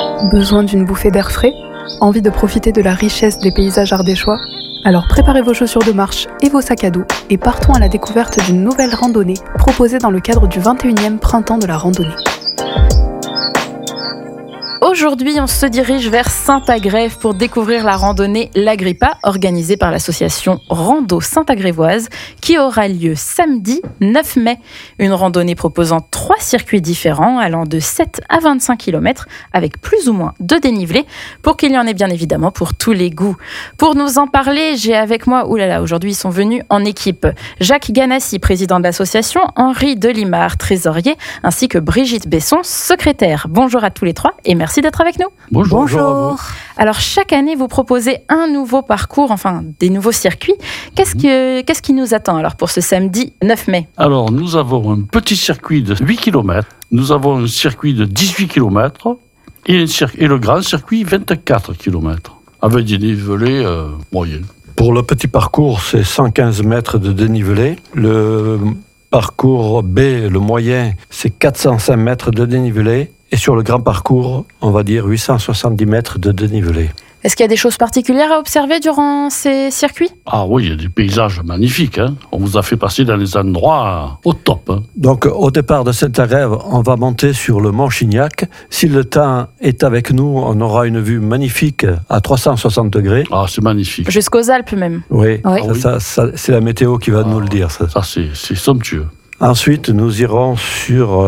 Besoin d'une bouffée d'air frais? Envie de profiter de la richesse des paysages ardéchois? Alors préparez vos chaussures de marche et vos sacs à dos et partons à la découverte d'une nouvelle randonnée proposée dans le cadre du 21e printemps de la randonnée. Aujourd'hui, on se dirige vers Saint-Agrève pour découvrir la randonnée l'Agrippa, organisée par l'association Rando Saint-Agrévoise, qui aura lieu samedi 9 mai. Une randonnée proposant 3 circuits différents, allant de 7 à 25 km, avec plus ou moins de dénivelé, pour qu'il y en ait bien évidemment pour tous les goûts. Pour nous en parler, j'ai avec moi, aujourd'hui ils sont venus en équipe, Jacques Ganassi, président de l'association, Henri Delimard, trésorier, ainsi que Brigitte Besson, secrétaire. Bonjour à tous les trois et merci d'être avec nous. Bonjour. Alors chaque année, vous proposez un nouveau parcours, enfin des nouveaux circuits. Qu'est-ce qui nous attend alors pour ce samedi 9 mai? Alors nous avons un petit circuit de 8 km, nous avons un circuit de 18 km et le grand circuit 24 km, avec des dénivelés moyens. Pour le petit parcours, c'est 115 mètres de dénivelé. Le parcours B, le moyen, c'est 405 mètres de dénivelé. Et sur le grand parcours, on va dire 870 mètres de dénivelé. Est-ce qu'il y a des choses particulières à observer durant ces circuits? Ah oui, il y a des paysages magnifiques. On vous a fait passer dans des endroits au top. Donc au départ de Saint-Agrève, on va monter sur le mont Chignac. Si le temps est avec nous, on aura une vue magnifique à 360 degrés. Ah, c'est magnifique. Jusqu'aux Alpes même. Oui, ça, c'est la météo qui va nous le dire. Ça c'est somptueux. Ensuite, nous irons sur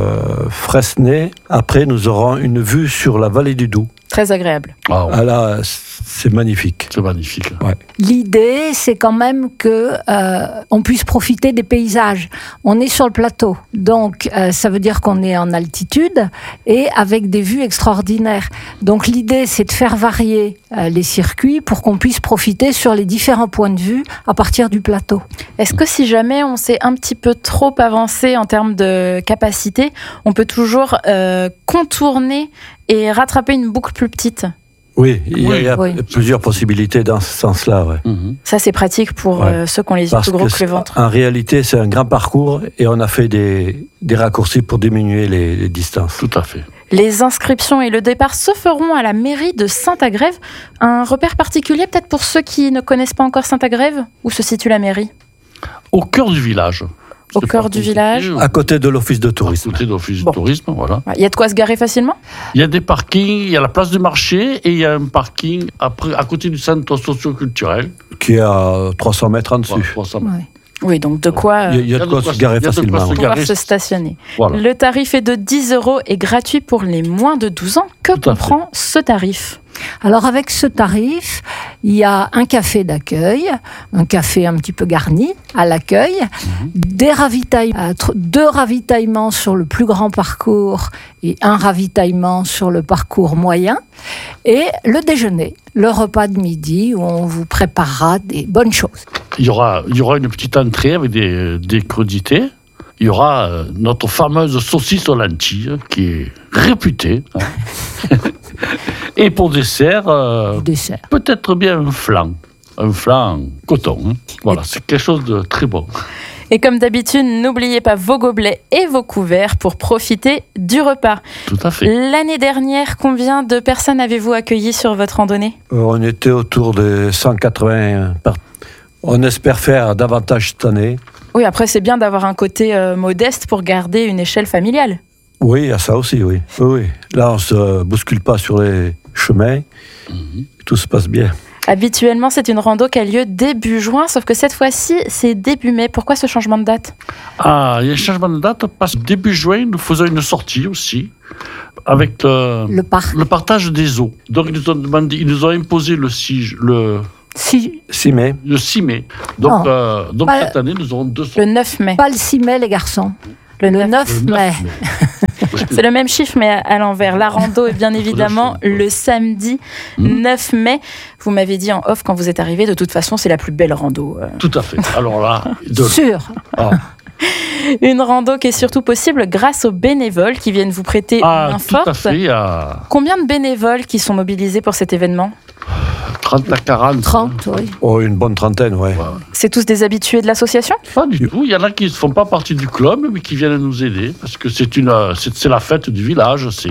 Fresnay. Après, nous aurons une vue sur la vallée du Doubs. Très agréable. Ah là, c'est magnifique. C'est magnifique. Ouais. L'idée, c'est quand même que on puisse profiter des paysages. On est sur le plateau, donc ça veut dire qu'on est en altitude et avec des vues extraordinaires. Donc l'idée, c'est de faire varier les circuits pour qu'on puisse profiter sur les différents points de vue à partir du plateau. Est-ce que si jamais on s'est un petit peu trop avancé en termes de capacité, on peut toujours contourner et rattraper une boucle plus petite? Oui, il y a plusieurs possibilités dans ce sens-là. Ouais. Ça, c'est pratique pour ceux qui ont les yeux plus gros que le ventre. En réalité, c'est un grand parcours et on a fait des raccourcis pour diminuer les distances. Tout à fait. Les inscriptions et le départ se feront à la mairie de Saint-Agrève. Un repère particulier peut-être pour ceux qui ne connaissent pas encore Saint-Agrève? Où se situe la mairie? Au cœur du village. Au cœur du village. À côté de l'office de tourisme. À côté de l'office de tourisme, voilà. Il y a de quoi se garer facilement? Il y a des parkings, il y a la place du marché et il y a un parking après, à côté du centre socio-culturel. Qui est à 300 mètres en dessus. Ouais, 300 mètres. Ouais. Oui, donc de quoi... Il y a de quoi se garer facilement. Pouvoir se stationner. Voilà. Le tarif est de 10 € et gratuit pour les moins de 12 ans. Que comprend ce tarif? Alors avec ce tarif, il y a un café d'accueil, un café un petit peu garni à l'accueil, deux ravitaillements sur le plus grand parcours et un ravitaillement sur le parcours moyen, et le déjeuner, le repas de midi où on vous préparera des bonnes choses. Il y aura une petite entrée avec des crudités. Il y aura notre fameuse saucisse aux lentilles qui est réputée. Et pour dessert, peut-être bien un flan coton. Voilà, c'est quelque chose de très bon. Et comme d'habitude, n'oubliez pas vos gobelets et vos couverts pour profiter du repas. Tout à fait. L'année dernière, combien de personnes avez-vous accueilli sur votre randonnée? On était autour de 180. On espère faire davantage cette année. Oui, après c'est bien d'avoir un côté modeste pour garder une échelle familiale. Oui, il y a ça aussi, oui. Là, on ne se bouscule pas sur les chemins. Tout se passe bien. Habituellement, c'est une rando qui a lieu début juin, sauf que cette fois-ci, c'est début mai. Pourquoi ce changement de date? Ah, il y a un changement de date parce que début juin, nous faisons une sortie aussi avec le partage des eaux. Donc, ils nous ont imposé le 6 mai. Le 6 mai. Donc, cette année, nous aurons 2 sorties. Le 9 mai. Pas le 6 mai, les garçons. Le 9 mai. C'est le même chiffre, mais à l'envers. La rando est bien évidemment le samedi 9 mai. Vous m'avez dit en off quand vous êtes arrivé, de toute façon, c'est la plus belle rando. Tout à fait. Alors là... Sûr. Une rando qui est surtout possible grâce aux bénévoles qui viennent vous prêter une main forte. Tout à fait. Combien de bénévoles qui sont mobilisés pour cet événement? 30 à 40. 30, oui. Oh, une bonne trentaine, ouais. C'est tous des habitués de l'association? Pas du tout. Il y en a qui ne font pas partie du club, mais qui viennent nous aider. Parce que c'est la fête du village.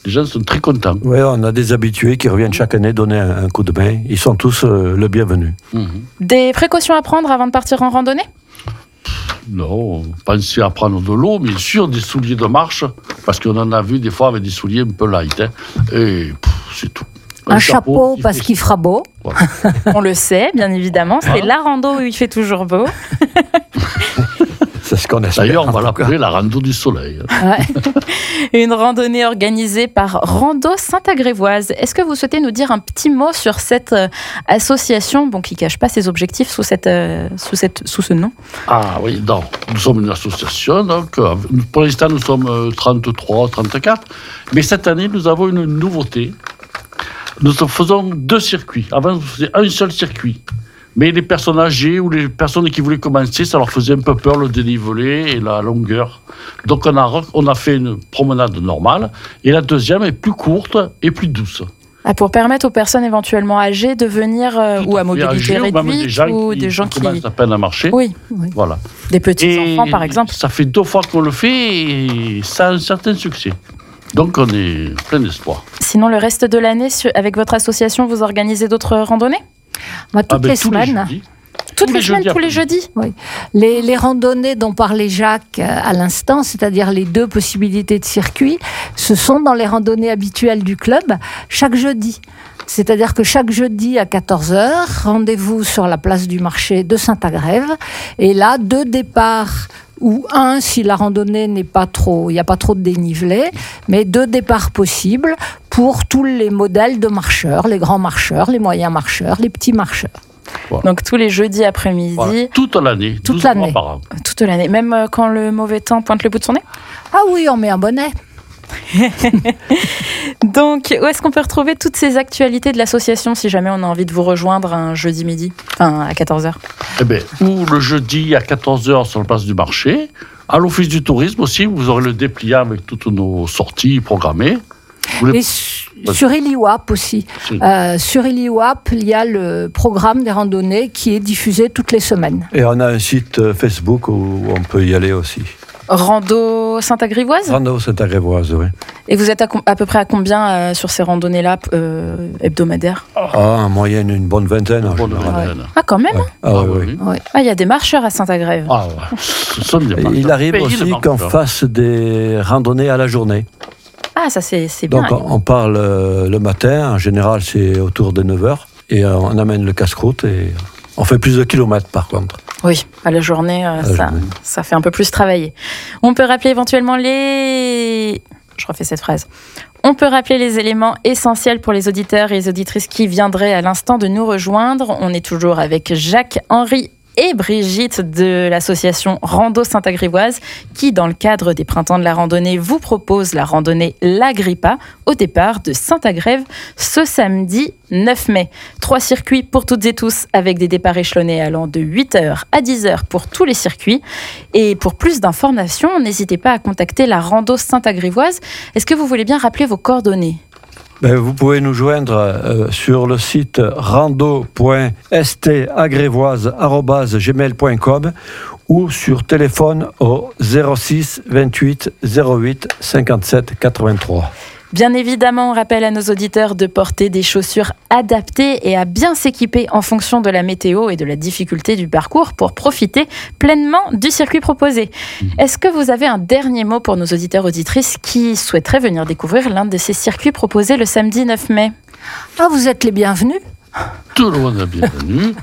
Les gens sont très contents. Oui, on a des habitués qui reviennent chaque année donner un coup de main. Ils sont tous le bienvenu. Des précautions à prendre avant de partir en randonnée ? Non, pensez à prendre de l'eau, bien sûr, des souliers de marche, parce qu'on en a vu des fois avec des souliers un peu light. Et c'est tout. Un chapeau parce qu'il fera beau. Voilà. On le sait, bien évidemment. C'est la rando où il fait toujours beau. C'est ce qu'on espère. D'ailleurs, on va l'appeler la rando du soleil. Ouais. Une randonnée organisée par Rando Sainte-Agrévoise. Est-ce que vous souhaitez nous dire un petit mot sur cette association qui ne cache pas ses objectifs sous ce nom ? Ah oui, non. Nous sommes une association, donc pour l'instant nous sommes 33, 34, mais cette année nous avons une nouveauté. Nous faisons 2 circuits. Avant, on faisait un seul circuit. Mais les personnes âgées ou les personnes qui voulaient commencer, ça leur faisait un peu peur, le dénivelé et la longueur. Donc on a fait une promenade normale, et la deuxième est plus courte et plus douce. Pour permettre aux personnes éventuellement âgées de venir, ou à mobilité réduite, ou des gens qui commencent à peine à marcher. Oui. Voilà. Des petits-enfants, par exemple. Ça fait 2 fois qu'on le fait, et ça a un certain succès. Donc on est plein d'espoir. Sinon, le reste de l'année, avec votre association, vous organisez d'autres randonnées ? Toutes les semaines. Toutes les semaines, tous les jeudis. Oui. Les randonnées dont parlait Jacques à l'instant, c'est-à-dire les 2 possibilités de circuit, ce sont dans les randonnées habituelles du club chaque jeudi. C'est-à-dire que chaque jeudi à 14h, rendez-vous sur la place du marché de Saint-Agrève. Et là, 2 départs, ou un si la randonnée n'est pas trop, il n'y a pas trop de dénivelé, mais 2 départs possibles pour tous les modèles de marcheurs, les grands marcheurs, les moyens marcheurs, les petits marcheurs. Voilà. Donc tous les jeudis après-midi. Voilà. Toute l'année. Toute l'année. Par an. Toute l'année. Même quand le mauvais temps pointe le bout de son nez ? Ah oui, on met un bonnet. Donc, où est-ce qu'on peut retrouver toutes ces actualités de l'association si jamais on a envie de vous rejoindre un jeudi midi, à 14h ? Eh bien, ou le jeudi à 14h sur la place du marché. À l'Office du tourisme aussi, vous aurez le dépliant avec toutes nos sorties programmées. Et sur Iliwap aussi. Sur Iliwap, il y a le programme des randonnées qui est diffusé toutes les semaines. Et on a un site Facebook où on peut y aller aussi. Rando Sainte-Agrévoise ? Rando Sainte-Agrévoise, oui. Et vous êtes à peu près à combien sur ces randonnées-là hebdomadaires ? En moyenne, une bonne vingtaine. Ah, quand même ? Oui. Il y a des marcheurs à Sainte-Agrève. Ah ouais. Ce sont des marcheurs. Il arrive aussi qu'on fasse des randonnées à la journée. Ah, ça c'est bien. Donc on parle le matin, en général c'est autour de 9h, et on amène le casse-croûte et on fait plus de kilomètres par contre. Oui, à la journée, ça fait un peu plus travailler. On peut rappeler éventuellement Je refais cette phrase. On peut rappeler les éléments essentiels pour les auditeurs et les auditrices qui viendraient à l'instant de nous rejoindre. On est toujours avec Jacques, Henri et Brigitte de l'association Rando Sainte-Agrévoise qui, dans le cadre des Printemps de la randonnée, vous propose la randonnée l'Agrippa au départ de Sainte-Agrève ce samedi 9 mai. 3 circuits pour toutes et tous avec des départs échelonnés allant de 8h à 10h pour tous les circuits. Et pour plus d'informations, n'hésitez pas à contacter la Rando Sainte-Agrévoise. Est-ce que vous voulez bien rappeler vos coordonnées ? Vous pouvez nous joindre sur le site rando.stagrévoise@gmail.com ou sur téléphone au 06 28 08 57 83. Bien évidemment, on rappelle à nos auditeurs de porter des chaussures adaptées et à bien s'équiper en fonction de la météo et de la difficulté du parcours pour profiter pleinement du circuit proposé. Est-ce que vous avez un dernier mot pour nos auditeurs-auditrices qui souhaiteraient venir découvrir l'un de ces circuits proposés le samedi 9 mai ? Ah, vous êtes les bienvenus. Tout le monde est bienvenu.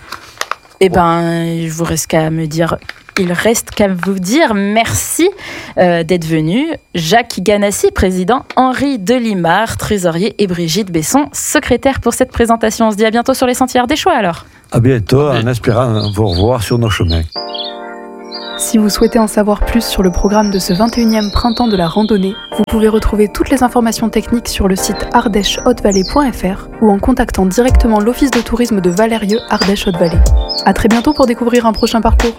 Il reste qu'à vous dire merci d'être venu. Jacques Ganassi, président, Henri Delimard, trésorier, et Brigitte Besson, secrétaire pour cette présentation. On se dit à bientôt sur les sentiers ardéchois alors. À bientôt, en espérant vous revoir sur nos chemins. Si vous souhaitez en savoir plus sur le programme de ce 21e printemps de la randonnée, vous pouvez retrouver toutes les informations techniques sur le site ardèche-haute-vallée.fr ou en contactant directement l'office de tourisme de Valérieux Ardèche-Haute-Vallée. À très bientôt pour découvrir un prochain parcours.